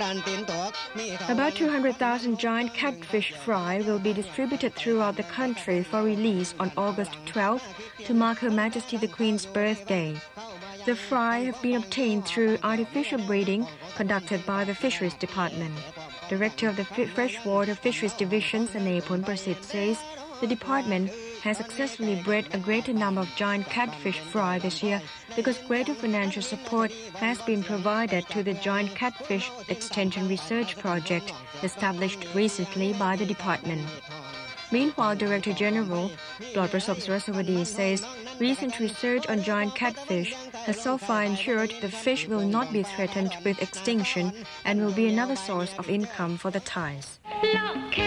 About 200,000 giant catfish fry will be distributed throughout the country for release on August 12th to mark Her Majesty the Queen's birthday. The fry have been obtained through artificial breeding conducted by the Fisheries Department. Director of the Freshwater Fisheries Division, Sanepun Prasit, says the department has successfully bred a greater number of giant catfish fry this year because greater financial support has been provided to the Giant Catfish Extension Research Project established recently by the department. Meanwhile, Director General Lord Prasop Saraswati says recent research on giant catfish has so far ensured the fish will not be threatened with extinction and will be another source of income for the Thais.